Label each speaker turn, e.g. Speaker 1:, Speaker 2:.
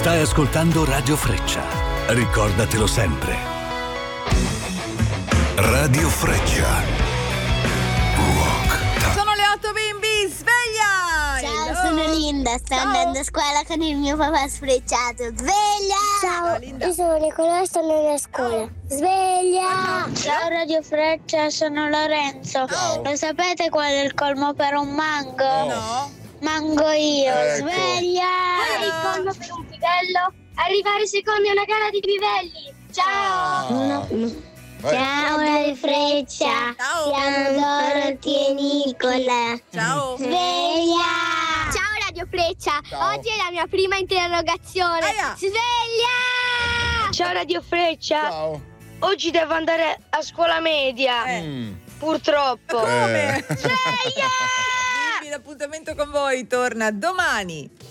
Speaker 1: Stai ascoltando Radio Freccia. Ricordatelo sempre. Radio Freccia.
Speaker 2: Sono le 8 bimbi, sveglia!
Speaker 3: Ciao, sono Linda, sto andando a scuola con il mio papà sfrecciato. Sveglia!
Speaker 2: Ciao, Linda.
Speaker 3: Io sono Nicolò e sto andando a scuola. Sveglia! Ciao Radio Freccia, sono Lorenzo.
Speaker 4: Ciao.
Speaker 3: Lo sapete qual è il colmo per un mango?
Speaker 2: No.
Speaker 3: Mango io,
Speaker 4: Ecco.
Speaker 3: sveglia!
Speaker 2: Qual è il
Speaker 3: colmo per un pivello? Arrivare secondi a una gara di pivelli. Ciao! Ciao Radio Freccia!
Speaker 2: Ciao.
Speaker 3: Siamo Dorothy e Nicola.
Speaker 2: Ciao.
Speaker 3: Sveglia! Ciao Radio Freccia,
Speaker 4: Ciao.
Speaker 3: oggi è la mia prima interrogazione.
Speaker 2: Aia.
Speaker 3: Sveglia!
Speaker 5: Ciao Radio Freccia,
Speaker 4: Ciao.
Speaker 5: oggi devo andare a scuola media, purtroppo.
Speaker 2: Come?
Speaker 4: Eh.
Speaker 2: Bimbi, l'appuntamento con voi torna domani.